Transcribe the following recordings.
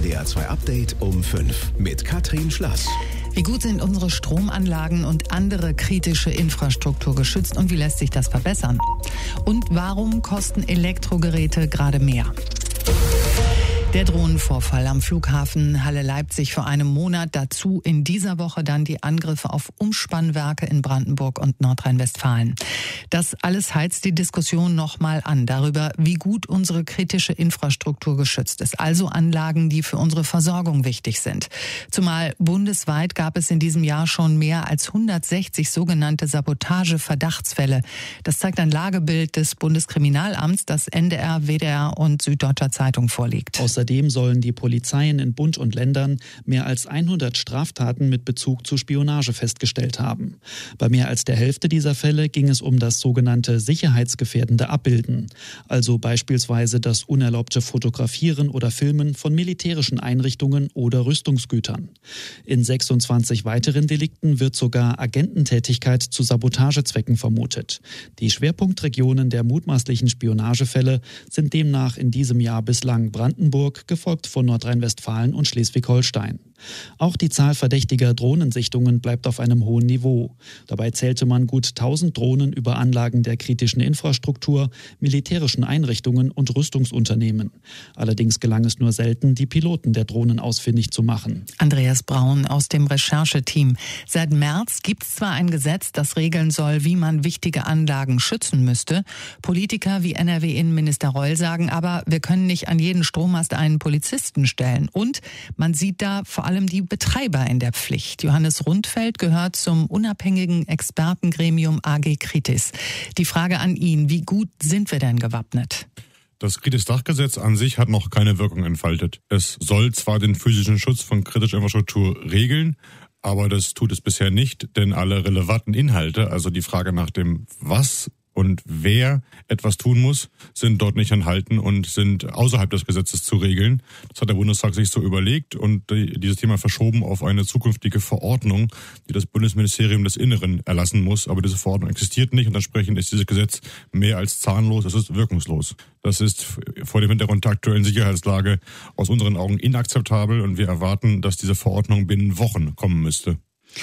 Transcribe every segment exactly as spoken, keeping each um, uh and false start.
R D R zwei Update um fünf mit Katrin Schlass. Wie gut sind unsere Stromanlagen und andere kritische Infrastruktur geschützt und wie lässt sich das verbessern? Und warum kosten Elektrogeräte gerade mehr? Der Drohnenvorfall am Flughafen Halle-Leipzig vor einem Monat, dazu in dieser Woche dann die Angriffe auf Umspannwerke in Brandenburg und Nordrhein-Westfalen. Das alles heizt die Diskussion nochmal an darüber, wie gut unsere kritische Infrastruktur geschützt ist, also Anlagen, die für unsere Versorgung wichtig sind. Zumal bundesweit gab es in diesem Jahr schon mehr als hundertsechzig sogenannte Sabotage-Verdachtsfälle. Das zeigt ein Lagebild des Bundeskriminalamts, das N D R, W D R und Süddeutscher Zeitung vorliegt. Außerdem sollen die Polizeien in Bund und Ländern mehr als hundert Straftaten mit Bezug zu Spionage festgestellt haben. Bei mehr als der Hälfte dieser Fälle ging es um das sogenannte sicherheitsgefährdende Abbilden, also beispielsweise das unerlaubte Fotografieren oder Filmen von militärischen Einrichtungen oder Rüstungsgütern. In sechsundzwanzig weiteren Delikten wird sogar Agententätigkeit zu Sabotagezwecken vermutet. Die Schwerpunktregionen der mutmaßlichen Spionagefälle sind demnach in diesem Jahr bislang Brandenburg, gefolgt von Nordrhein-Westfalen und Schleswig-Holstein. Auch die Zahl verdächtiger Drohnensichtungen bleibt auf einem hohen Niveau. Dabei zählte man gut tausend Drohnen über Anlagen der kritischen Infrastruktur, militärischen Einrichtungen und Rüstungsunternehmen. Allerdings gelang es nur selten, die Piloten der Drohnen ausfindig zu machen. Andreas Braun aus dem Rechercheteam. Seit März gibt es zwar ein Gesetz, das regeln soll, wie man wichtige Anlagen schützen müsste. Politiker wie N R W-Innenminister Reul sagen aber, wir können nicht an jeden Strommast einen Polizisten stellen. Und man sieht da vor allem die Betreiber in der Pflicht. Johannes Rundfeld gehört zum unabhängigen Expertengremium A G Kritis. Die Frage an ihn, wie gut sind wir denn gewappnet? Das Kritis-Dachgesetz an sich hat noch keine Wirkung entfaltet. Es soll zwar den physischen Schutz von kritischer Infrastruktur regeln, aber das tut es bisher nicht, denn alle relevanten Inhalte, also die Frage nach dem Was und wer etwas tun muss, sind dort nicht enthalten und sind außerhalb des Gesetzes zu regeln. Das hat der Bundestag sich so überlegt und dieses Thema verschoben auf eine zukünftige Verordnung, die das Bundesministerium des Inneren erlassen muss. Aber diese Verordnung existiert nicht und entsprechend ist dieses Gesetz mehr als zahnlos, es ist wirkungslos. Das ist vor dem Hintergrund der aktuellen Sicherheitslage aus unseren Augen inakzeptabel und wir erwarten, dass diese Verordnung binnen Wochen kommen müsste.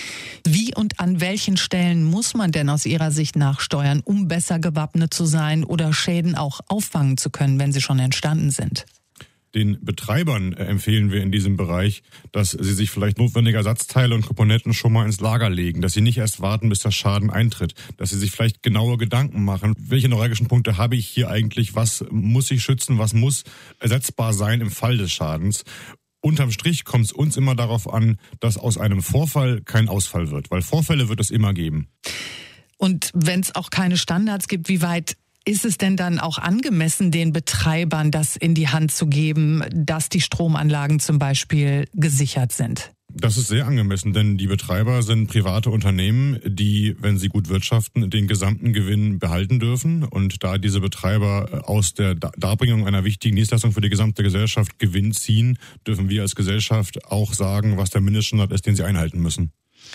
Wie und an welchen Stellen muss man denn aus Ihrer Sicht nachsteuern, um besser gewappnet zu sein oder Schäden auch auffangen zu können, wenn sie schon entstanden sind? Den Betreibern empfehlen wir in diesem Bereich, dass sie sich vielleicht notwendige Ersatzteile und Komponenten schon mal ins Lager legen, dass sie nicht erst warten, bis der Schaden eintritt, dass sie sich vielleicht genaue Gedanken machen, welche neuralgischen Punkte habe ich hier eigentlich, was muss ich schützen, was muss ersetzbar sein im Fall des Schadens. Unterm Strich kommt es uns immer darauf an, dass aus einem Vorfall kein Ausfall wird, weil Vorfälle wird es immer geben. Und wenn es auch keine Standards gibt, wie weit ist es denn dann auch angemessen, den Betreibern das in die Hand zu geben, dass die Stromanlagen zum Beispiel gesichert sind? Das ist sehr angemessen, denn die Betreiber sind private Unternehmen, die, wenn sie gut wirtschaften, den gesamten Gewinn behalten dürfen. Und da diese Betreiber aus der Darbringung einer wichtigen Dienstleistung für die gesamte Gesellschaft Gewinn ziehen, dürfen wir als Gesellschaft auch sagen, was der Mindeststandard ist, den sie einhalten müssen.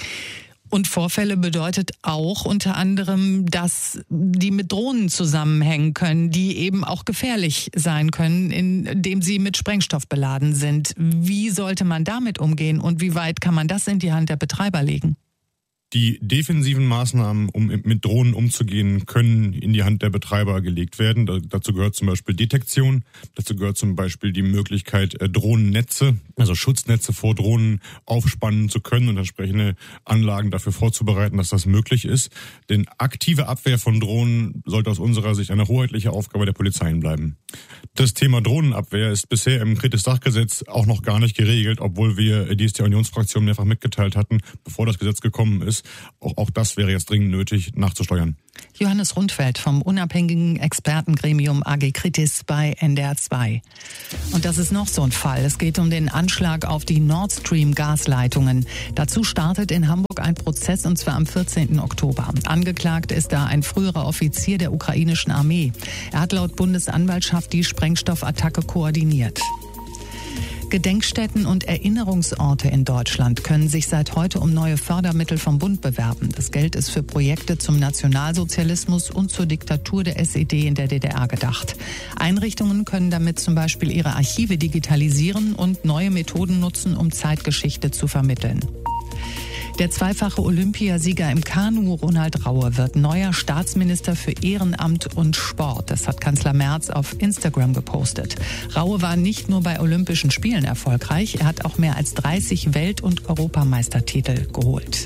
Und Vorfälle bedeutet auch unter anderem, dass die mit Drohnen zusammenhängen können, die eben auch gefährlich sein können, indem sie mit Sprengstoff beladen sind. Wie sollte man damit umgehen und wie weit kann man das in die Hand der Betreiber legen? Die defensiven Maßnahmen, um mit Drohnen umzugehen, können in die Hand der Betreiber gelegt werden. Dazu gehört zum Beispiel Detektion. Dazu gehört zum Beispiel die Möglichkeit, Drohnennetze, also Schutznetze vor Drohnen aufspannen zu können und entsprechende Anlagen dafür vorzubereiten, dass das möglich ist. Denn aktive Abwehr von Drohnen sollte aus unserer Sicht eine hoheitliche Aufgabe der Polizeien bleiben. Das Thema Drohnenabwehr ist bisher im Kritis-Dachgesetz auch noch gar nicht geregelt, obwohl wir dies der Unionsfraktion mehrfach mitgeteilt hatten, bevor das Gesetz gekommen ist. Auch, auch das wäre jetzt dringend nötig, nachzusteuern. Johannes Rundfeld vom unabhängigen Expertengremium A G Kritis bei N D R zwei. Und das ist noch so ein Fall. Es geht um den Anschlag auf die Nord Stream Gasleitungen. Dazu startet in Hamburg ein Prozess und zwar am vierzehnten Oktober. Angeklagt ist da ein früherer Offizier der ukrainischen Armee. Er hat laut Bundesanwaltschaft die Sprengstoffattacke koordiniert. Gedenkstätten und Erinnerungsorte in Deutschland können sich seit heute um neue Fördermittel vom Bund bewerben. Das Geld ist für Projekte zum Nationalsozialismus und zur Diktatur der S E D in der D D R gedacht. Einrichtungen können damit zum Beispiel ihre Archive digitalisieren und neue Methoden nutzen, um Zeitgeschichte zu vermitteln. Der zweifache Olympiasieger im Kanu, Ronald Raue, wird neuer Staatsminister für Ehrenamt und Sport. Das hat Kanzler Merz auf Instagram gepostet. Raue war nicht nur bei Olympischen Spielen erfolgreich, er hat auch mehr als dreißig Welt- und Europameistertitel geholt.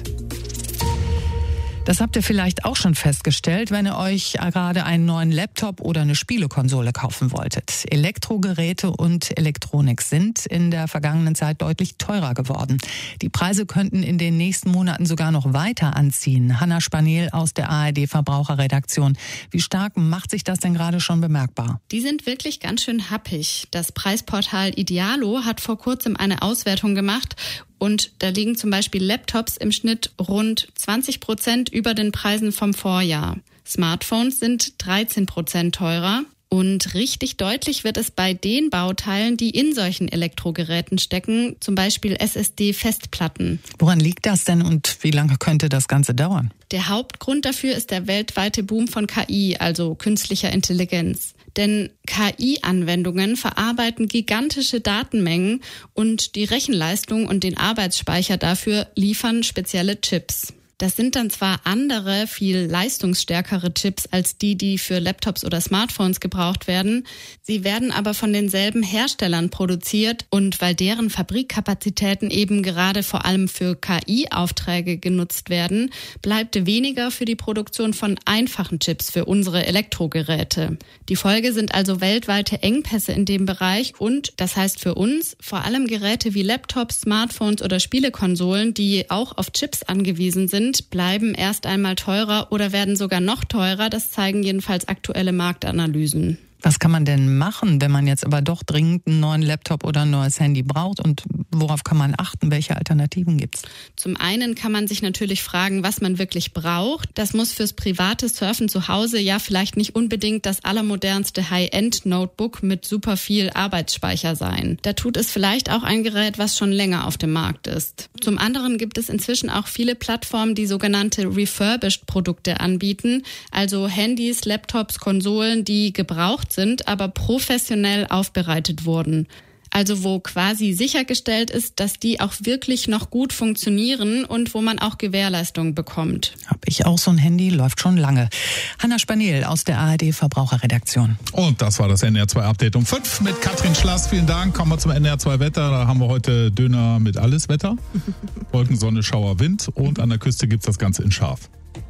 Das habt ihr vielleicht auch schon festgestellt, wenn ihr euch gerade einen neuen Laptop oder eine Spielekonsole kaufen wolltet. Elektrogeräte und Elektronik sind in der vergangenen Zeit deutlich teurer geworden. Die Preise könnten in den nächsten Monaten sogar noch weiter anziehen. Hanna Spaniel aus der A R D Verbraucherredaktion. Wie stark macht sich das denn gerade schon bemerkbar? Die sind wirklich ganz schön happig. Das Preisportal Idealo hat vor kurzem eine Auswertung gemacht. Und da liegen zum Beispiel Laptops im Schnitt rund zwanzig Prozent über den Preisen vom Vorjahr. Smartphones sind dreizehn Prozent teurer. Und richtig deutlich wird es bei den Bauteilen, die in solchen Elektrogeräten stecken, zum Beispiel S S D-Festplatten. Woran liegt das denn und wie lange könnte das Ganze dauern? Der Hauptgrund dafür ist der weltweite Boom von K I, also künstlicher Intelligenz. Denn K I-Anwendungen verarbeiten gigantische Datenmengen und die Rechenleistung und den Arbeitsspeicher dafür liefern spezielle Chips. Das sind dann zwar andere, viel leistungsstärkere Chips als die, die für Laptops oder Smartphones gebraucht werden. Sie werden aber von denselben Herstellern produziert und weil deren Fabrikkapazitäten eben gerade vor allem für K I-Aufträge genutzt werden, bleibt weniger für die Produktion von einfachen Chips für unsere Elektrogeräte. Die Folge sind also weltweite Engpässe in dem Bereich und das heißt für uns vor allem Geräte wie Laptops, Smartphones oder Spielekonsolen, die auch auf Chips angewiesen sind, bleiben erst einmal teurer oder werden sogar noch teurer. Das zeigen jedenfalls aktuelle Marktanalysen. Was kann man denn machen, wenn man jetzt aber doch dringend einen neuen Laptop oder ein neues Handy braucht und worauf kann man achten? Welche Alternativen gibt's? Zum einen kann man sich natürlich fragen, was man wirklich braucht. Das muss fürs private Surfen zu Hause ja vielleicht nicht unbedingt das allermodernste High-End-Notebook mit super viel Arbeitsspeicher sein. Da tut es vielleicht auch ein Gerät, was schon länger auf dem Markt ist. Zum anderen gibt es inzwischen auch viele Plattformen, die sogenannte Refurbished-Produkte anbieten, also Handys, Laptops, Konsolen, die gebraucht sind, aber professionell aufbereitet wurden. Also wo quasi sichergestellt ist, dass die auch wirklich noch gut funktionieren und wo man auch Gewährleistung bekommt. Hab ich auch so ein Handy, läuft schon lange. Hanna Spaniel aus der A R D Verbraucherredaktion. Und das war das N D R zwei Update um fünf mit Katrin Schlass. Vielen Dank. Kommen wir zum N D R zwei Wetter. Da haben wir heute Döner mit alles Wetter. Wolken, Sonne, Schauer, Wind. Und an der Küste gibt's das Ganze in scharf.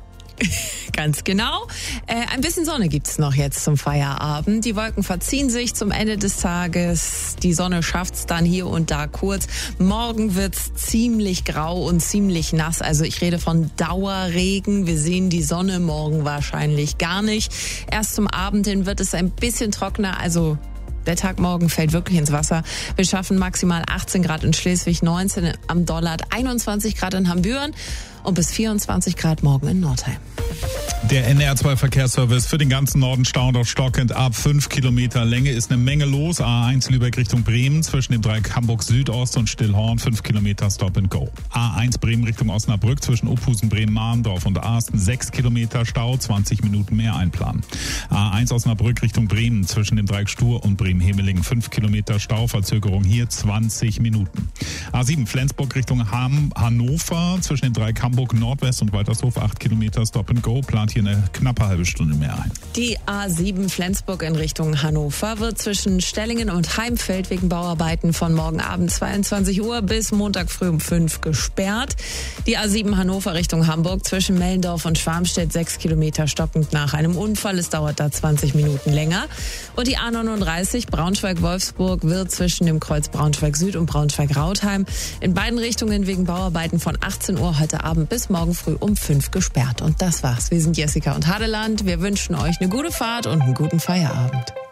Ganz genau. Äh, ein bisschen Sonne gibt's noch jetzt zum Feierabend. Die Wolken verziehen sich zum Ende des Tages. Die Sonne schafft's dann hier und da kurz. Morgen wird's ziemlich grau und ziemlich nass. Also ich rede von Dauerregen. Wir sehen die Sonne morgen wahrscheinlich gar nicht. Erst zum Abend hin wird es ein bisschen trockener. Also der Tag morgen fällt wirklich ins Wasser. Wir schaffen maximal achtzehn Grad in Schleswig, neunzehn am Dollard, einundzwanzig Grad in Hambüren und bis vierundzwanzig Grad morgen in Nordheim. Der N D R zwei Verkehrsservice für den ganzen Norden stauend auf stockend ab fünf Kilometer Länge ist eine Menge los. A eins Lübeck Richtung Bremen zwischen dem Dreieck Hamburg Südost und Stillhorn fünf Kilometer Stop and Go. A eins Bremen Richtung Osnabrück zwischen Ophusen, Bremen, Mahndorf und Arsten sechs Kilometer Stau, zwanzig Minuten mehr einplanen. A eins Osnabrück Richtung Bremen zwischen dem Dreieck Stur und Bremen-Hemelingen fünf Kilometer Stau, Verzögerung hier zwanzig Minuten. A sieben Flensburg Richtung Ham- Hannover zwischen dem Dreieck Hamburg Nordwest und Waltershof acht Kilometer Stop and Go, plant hier eine knappe halbe Stunde mehr ein. Die A sieben Flensburg in Richtung Hannover wird zwischen Stellingen und Heimfeld wegen Bauarbeiten von morgen Abend zweiundzwanzig Uhr bis Montag früh um fünf gesperrt. Die A sieben Hannover Richtung Hamburg zwischen Mellendorf und Schwarmstedt sechs Kilometer stockend nach einem Unfall. Es dauert da zwanzig Minuten länger. Und die A neununddreißig Braunschweig-Wolfsburg wird zwischen dem Kreuz Braunschweig Süd und Braunschweig-Rautheim in beiden Richtungen wegen Bauarbeiten von achtzehn Uhr heute Abend bis morgen früh um fünf gesperrt. Und das war's. Wir sind Jessica und Hadeland. Wir wünschen euch eine gute Fahrt und einen guten Feierabend.